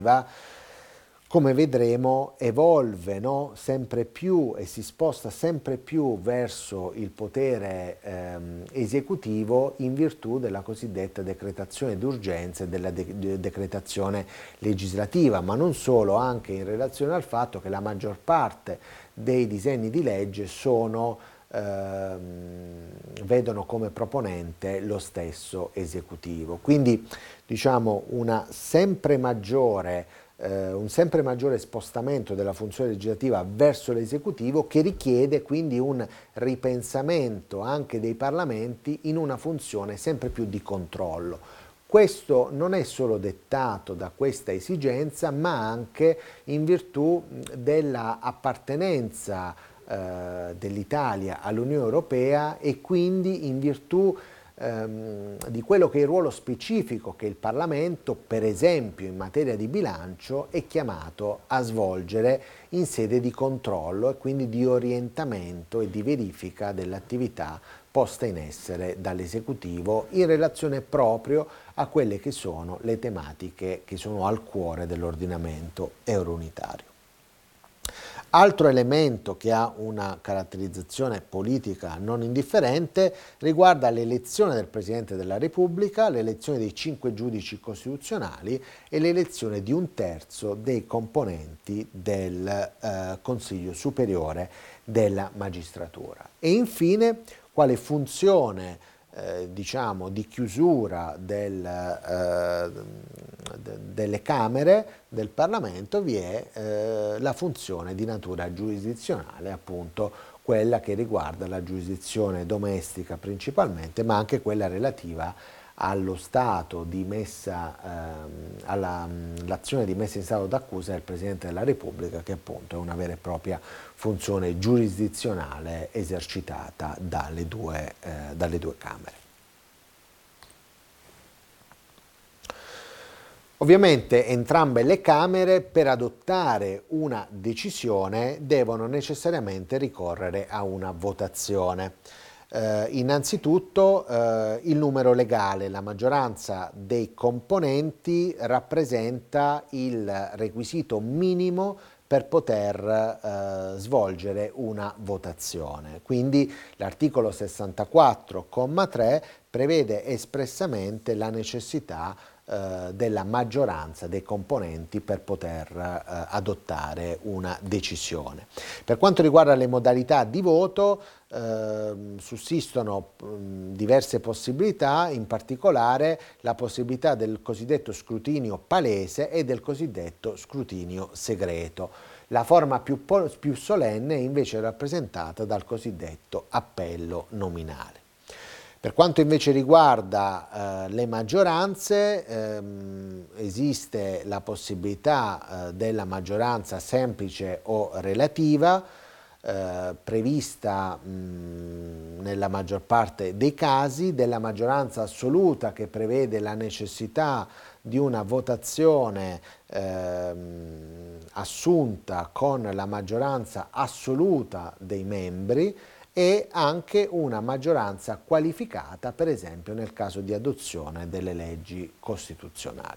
come vedremo, evolve, no? Sempre più e si sposta sempre più verso il potere esecutivo in virtù della cosiddetta decretazione d'urgenza e della decretazione legislativa, ma non solo, anche in relazione al fatto che la maggior parte dei disegni di legge vedono come proponente lo stesso esecutivo. Quindi diciamo un sempre maggiore spostamento della funzione legislativa verso l'esecutivo, che richiede quindi un ripensamento anche dei parlamenti in una funzione sempre più di controllo. Questo non è solo dettato da questa esigenza, ma anche in virtù della appartenenza dell'Italia all'Unione Europea e quindi in virtù di quello che è il ruolo specifico che il Parlamento, per esempio in materia di bilancio, è chiamato a svolgere in sede di controllo e quindi di orientamento e di verifica dell'attività posta in essere dall'esecutivo in relazione proprio a quelle che sono le tematiche che sono al cuore dell'ordinamento eurounitario. Altro elemento che ha una caratterizzazione politica non indifferente riguarda l'elezione del Presidente della Repubblica, l'elezione dei 5 giudici costituzionali e l'elezione di 1/3 dei componenti del Consiglio Superiore della Magistratura. E infine, quale funzione diciamo di chiusura delle Camere del Parlamento vi è la funzione di natura giurisdizionale, appunto quella che riguarda la giurisdizione domestica principalmente, ma anche quella relativa allo stato di messa, all'azione di messa in stato d'accusa del Presidente della Repubblica, che appunto è una vera e propria funzione giurisdizionale esercitata dalle due Camere. Ovviamente entrambe le Camere per adottare una decisione devono necessariamente ricorrere a una votazione. Innanzitutto il numero legale, la maggioranza dei componenti rappresenta il requisito minimo per poter svolgere una votazione. Quindi l'articolo 64,3 prevede espressamente la necessità della maggioranza dei componenti per poter adottare una decisione. Per quanto riguarda le modalità di voto, sussistono diverse possibilità, in particolare la possibilità del cosiddetto scrutinio palese e del cosiddetto scrutinio segreto. La forma più solenne è invece rappresentata dal cosiddetto appello nominale. Per quanto invece riguarda le maggioranze, esiste la possibilità della maggioranza semplice o relativa, prevista nella maggior parte dei casi, della maggioranza assoluta che prevede la necessità di una votazione assunta con la maggioranza assoluta dei membri, e anche una maggioranza qualificata, per esempio nel caso di adozione delle leggi costituzionali.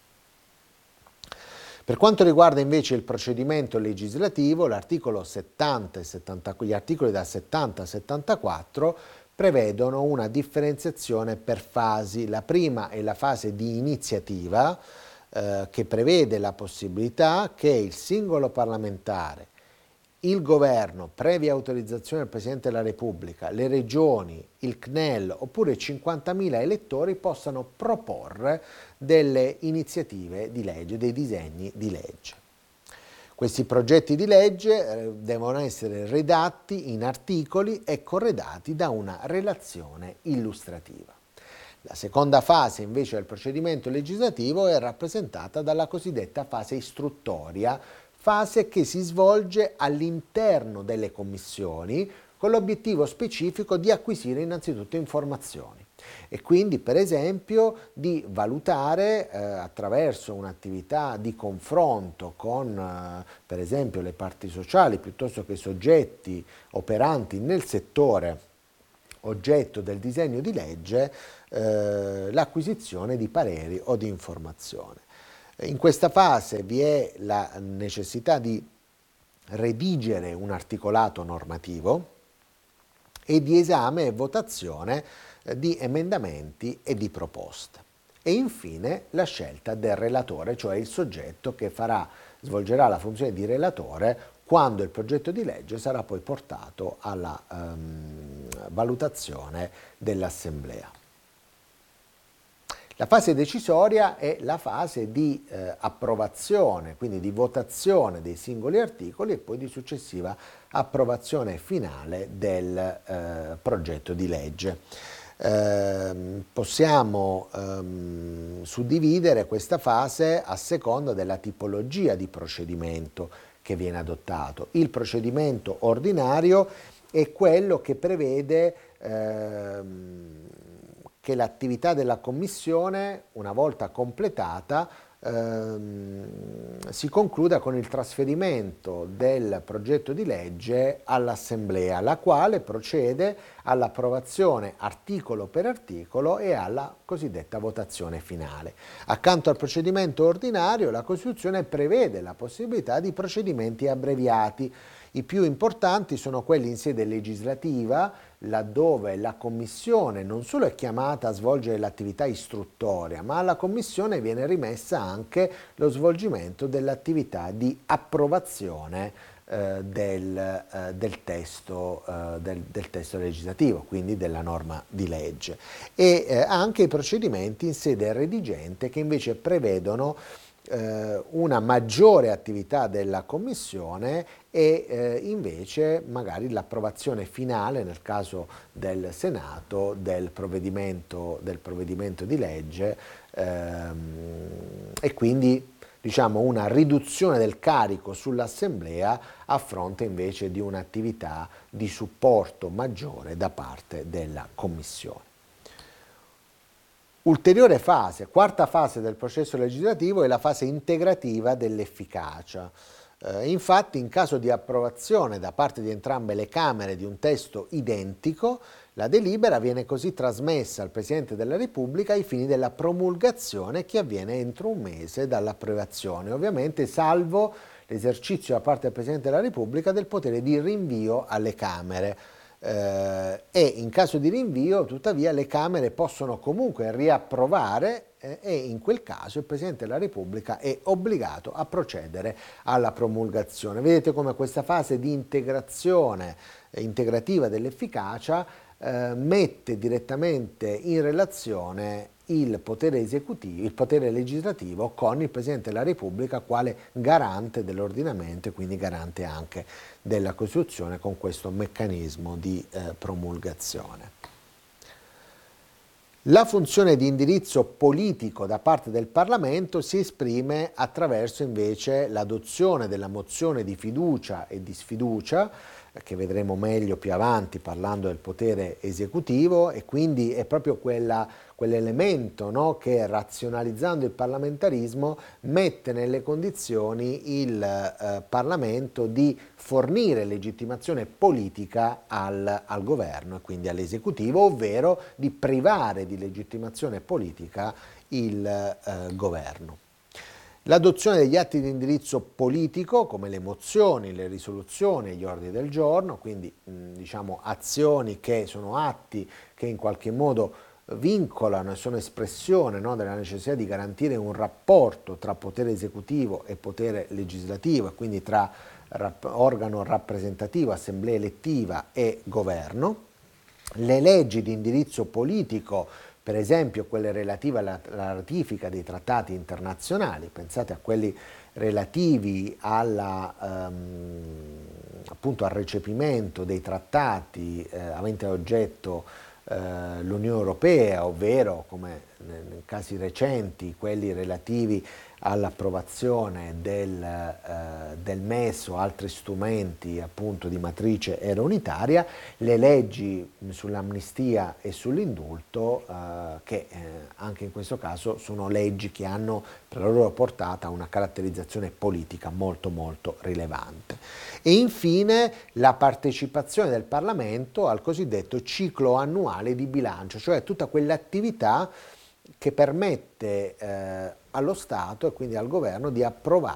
Per quanto riguarda invece il procedimento legislativo, l'articolo 70 e gli articoli da 70 a 74 prevedono una differenziazione per fasi. La prima è la fase di iniziativa, che prevede la possibilità che il singolo parlamentare, il governo, previa autorizzazione del Presidente della Repubblica, le regioni, il CNEL oppure 50.000 elettori possano proporre delle iniziative di legge, dei disegni di legge. Questi progetti di legge devono essere redatti in articoli e corredati da una relazione illustrativa. La seconda fase invece del procedimento legislativo è rappresentata dalla cosiddetta fase istruttoria, fase che si svolge all'interno delle commissioni con l'obiettivo specifico di acquisire innanzitutto informazioni e quindi per esempio di valutare attraverso un'attività di confronto con per esempio le parti sociali piuttosto che soggetti operanti nel settore oggetto del disegno di legge l'acquisizione di pareri o di informazione. In questa fase vi è la necessità di redigere un articolato normativo e di esame e votazione di emendamenti e di proposte. E infine la scelta del relatore, cioè il soggetto che svolgerà la funzione di relatore quando il progetto di legge sarà poi portato alla valutazione dell'Assemblea. La fase decisoria è la fase di approvazione, quindi di votazione dei singoli articoli e poi di successiva approvazione finale del progetto di legge. Possiamo suddividere questa fase a seconda della tipologia di procedimento che viene adottato. Il procedimento ordinario è quello che prevede che l'attività della Commissione, una volta completata, si concluda con il trasferimento del progetto di legge all'Assemblea, la quale procede all'approvazione articolo per articolo e alla cosiddetta votazione finale. Accanto al procedimento ordinario, la Costituzione prevede la possibilità di procedimenti abbreviati. I più importanti sono quelli in sede legislativa, laddove la Commissione non solo è chiamata a svolgere l'attività istruttoria, ma alla Commissione viene rimessa anche lo svolgimento dell'attività di approvazione del testo legislativo, quindi della norma di legge, e anche i procedimenti in sede redigente che invece prevedono una maggiore attività della Commissione e invece magari l'approvazione finale, nel caso del Senato, del provvedimento di legge e quindi diciamo una riduzione del carico sull'Assemblea a fronte invece di un'attività di supporto maggiore da parte della Commissione. Ulteriore fase, quarta fase del processo legislativo è la fase integrativa dell'efficacia. Infatti, in caso di approvazione da parte di entrambe le Camere di un testo identico, la delibera viene così trasmessa al Presidente della Repubblica ai fini della promulgazione che avviene entro un mese dall'approvazione, ovviamente salvo l'esercizio da parte del Presidente della Repubblica del potere di rinvio alle Camere. E in caso di rinvio, tuttavia, le Camere possono comunque riapprovare e in quel caso il Presidente della Repubblica è obbligato a procedere alla promulgazione. Vedete come questa fase di integrativa dell'efficacia mette direttamente in relazione il potere esecutivo, il potere legislativo con il Presidente della Repubblica quale garante dell'ordinamento e quindi garante anche della Costituzione con questo meccanismo di promulgazione. La funzione di indirizzo politico da parte del Parlamento si esprime attraverso invece l'adozione della mozione di fiducia e di sfiducia, che vedremo meglio più avanti parlando del potere esecutivo, e quindi è proprio quell'elemento, no, che razionalizzando il parlamentarismo mette nelle condizioni il Parlamento di fornire legittimazione politica al governo e quindi all'esecutivo, ovvero di privare di legittimazione politica il governo. L'adozione degli atti di indirizzo politico, come le mozioni, le risoluzioni e gli ordini del giorno, quindi diciamo azioni che sono atti che in qualche modo vincolano e sono espressione, no, della necessità di garantire un rapporto tra potere esecutivo e potere legislativo e quindi tra organo rappresentativo, assemblea elettiva e governo. Le leggi di indirizzo politico, per esempio quelle relative alla ratifica dei trattati internazionali, pensate a quelli relativi appunto al recepimento dei trattati aventi ad oggetto l'Unione Europea, ovvero come nei casi recenti quelli relativi all'approvazione del MES o altri strumenti appunto di matrice eurounitaria, le leggi sull'amnistia e sull'indulto che anche in questo caso sono leggi che hanno per la loro portata una caratterizzazione politica molto molto rilevante. E infine la partecipazione del Parlamento al cosiddetto ciclo annuale di bilancio, cioè tutta quell'attività che permette allo Stato e quindi al governo di approvare